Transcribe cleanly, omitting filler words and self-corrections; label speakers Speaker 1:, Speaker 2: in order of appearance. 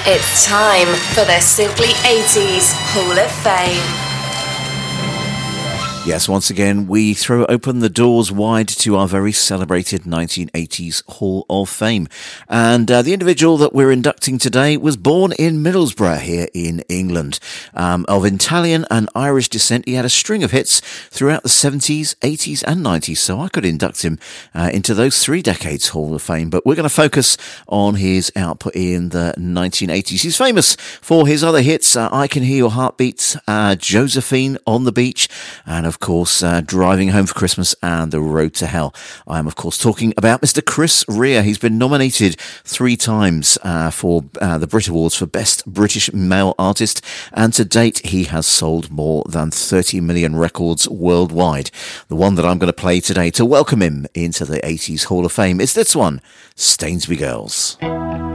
Speaker 1: It's time for the Simply 80s Hall of Fame.
Speaker 2: Yes, once again, we throw open the doors wide to our very celebrated 1980s Hall of Fame. And the individual that we're inducting today was born in Middlesbrough here in England. Of Italian and Irish descent, he had a string of hits throughout the 70s, 80s and 90s, so I could induct him into those 3 decades Hall of Fame. But we're going to focus on his output in the 1980s. He's famous for his other hits, I Can Hear Your Heartbeat, Josephine, On the Beach, and of course, Driving Home for Christmas and The Road to Hell. I am, of course, talking about Mr. Chris Rea. He's been nominated 3 times for the Brit Awards for Best British Male Artist, and to date, he has sold more than 30 million records worldwide. The one that I'm going to play today to welcome him into the 80s Hall of Fame is this one, Stainsby Girls.